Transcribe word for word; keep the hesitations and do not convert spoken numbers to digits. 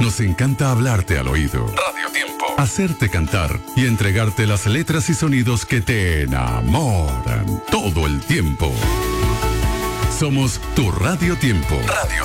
Nos encanta hablarte al oído, Radio Tiempo. hacerte cantar y entregarte las letras y sonidos que te enamoran todo el tiempo. Somos tu Radio Tiempo. Radio